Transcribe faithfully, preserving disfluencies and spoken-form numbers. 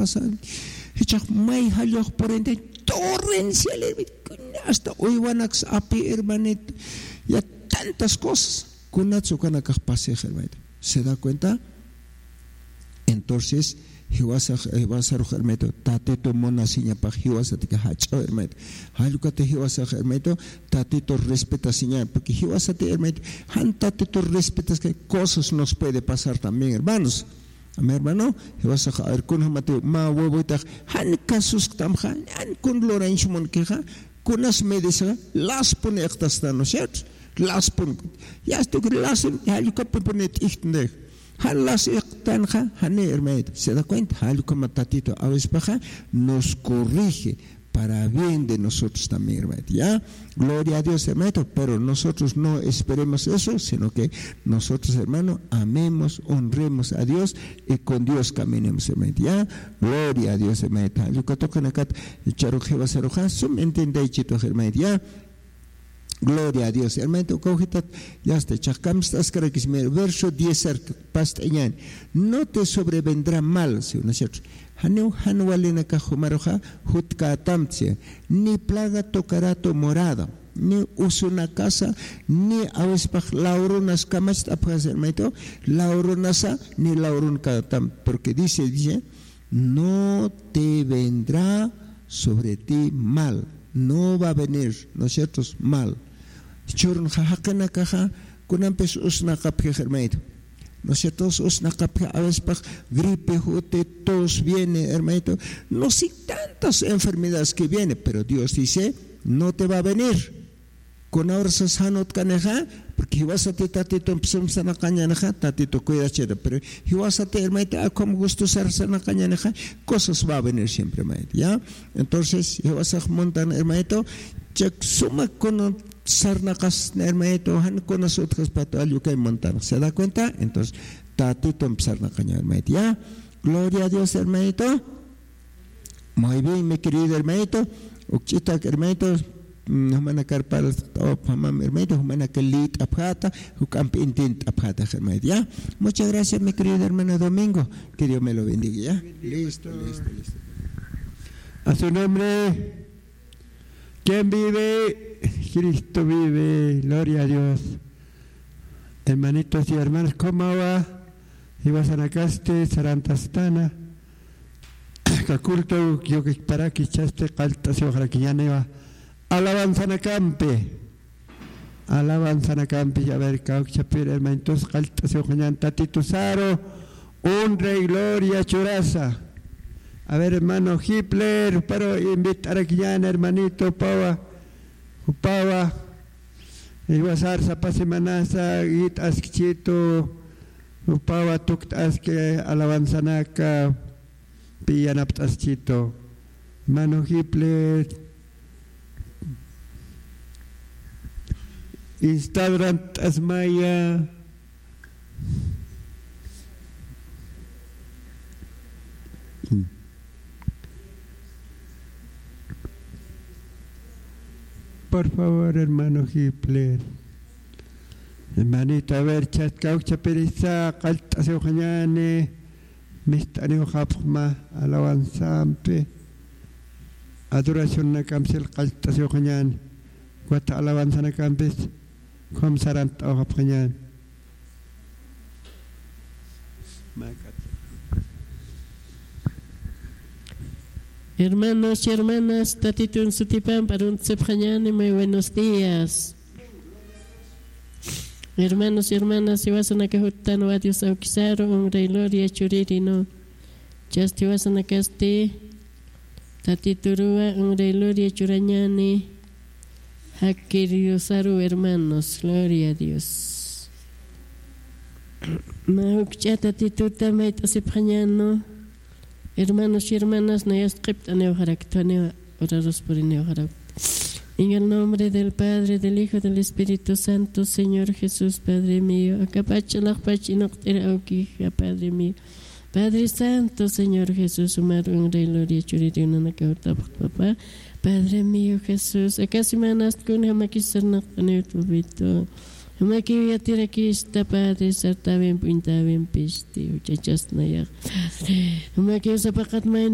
pasa. Hichak may halok por ende torrencial, hasta hoy van a api, hermanito, ya tantas cosas. Kunatsu kanakaj pase, hermanito. ¿Se da cuenta? Entonces, hiwasa hiwasa hermanito, tatito mona siña pa hiwasa tika hacho, hermanito. Halukate hiwasa hermanito, tatito respeta siña, porque hiwasa te hermanito, han tatito respetas que cosas nos puede pasar también, hermanos. Mi hermano, hiwasa er kun hamate ma huevoita, han casus tamja, han kun lorenzo monqueja, kunas medisa, las pone estas ¿no es cierto? Las pone, ya estoy que las, halukate ponet ichtende. Halas tanja, hane hermanito, se da cuenta, halukama tatito avespaja nos corrige para bien de nosotros también, hermanito, ya, gloria a Dios, hermanito, pero nosotros no esperemos eso, sino que nosotros, hermano, amemos, honremos a Dios y con Dios caminemos, hermanito, ya, gloria a Dios, hermanito, halukatokaнаkat, charujeva saruja, sum entendaichito, hermanito, ya. Gloria a Dios, hermano, cogitat, ya está, chacams, ascarakismer, verso diez, pastañan, no te sobrevendrá mal, si uno es cierto, haneu hanualena cajumaroja, hutka tamtsia, ni plaga tocará tu morada, ni usuna casa, ni avespaj lauronas camas, apjas, hermano, lauronasa, ni laurun catam, porque dice, dice, no te vendrá sobre ti mal. No va a venir, ¿no es cierto? Mal. Churun jajacana caja, con ampes usna capje hermanito. ¿No es cierto? Usna capje a veces gripe, jote, tos viene, hermanito. No sé tantas enfermedades que vienen, pero Dios dice, no te va a venir. Con ahora se sanot caneja, porque vas a te tatito empezamos sana cañaneja, tatito cuida chévere, pero vas a te hermanito, como gusto ser sana cañaneja, cosas va a venir siempre, hermanito, ¿ya? Entonces, vas a montar, hermanito, chek suma con sarnacas, hermanito, han con nosotros para todo lo que hay montar, ¿se da cuenta? Entonces, tatito empezar na caña, hermanito, ¿ya? Gloria a Dios, hermanito. Muy bien, mi querido hermanito, uchita, hermanito. Humana carpal top mamá hermano humana calit apjata hucamp intint apjata hermano ya. Muchas gracias mi querido hermano Domingo, que Dios me lo bendiga, ya. Listo, listo, listo. A su nombre, ¿quién vive? Cristo vive, gloria a Dios. Hermanitos y hermanas, ¿cómo va? Iwasanacaste, Sarantastana, Caculto, yo que para que echaste caltas y ojalá que ya no iba. Alabanza na campe, alabanza na campe, a ver, cauchapir, hermanitos, caltas y ojalá tatito Saro, honra y gloria, churaza. A ver, hermano Hitler, pero invitar aquí ya, hermanito, Paua, Upawa, Iwasar, Zapase Manasa, Git Askchito, Upawa, Tukt Aske, alabanza naca, Pillanapt Askchito, hermano Hitler, Instagram Asmaya, por favor, hermano Hitler. Hermanito, a ver, chat caucha perisa, calta se ojañane, mistani ojapma, alabanzampe, adoración na camsel, calta se ojañane, cuata alabanza na campes, com sarant ojapjañane. Hermanos y hermanas, tatitun sutipan para un sepjañane, muy buenos días. Hermanos y hermanas, si vas a na cajutan o adiós auxaro, un rey gloria churirino. Chasti vas a na casti, tatiturua, un rey gloria churañane. Hakiriyosaru, hermanos, gloria a Dios. Maukcha tatituta maita sepjañano. Hermanos y hermanas, no hay script aneo jaractaneo, oraros por eneo jarac. En el nombre del Padre, del Hijo, del Espíritu Santo, Señor Jesús, Padre mío, acapachalach pachinoctera auquija, Padre mío. Padre Santo, Señor Jesús, umar un rey gloria churirio nanacauta, papá. Padre mío Jesús, acá si manas con jamakisarnak aneo tubito. Humaki voy a tirar aquí esta padre, sarta bien, pinta bien, pisti, uchachas nayak. Humaki usa pakat main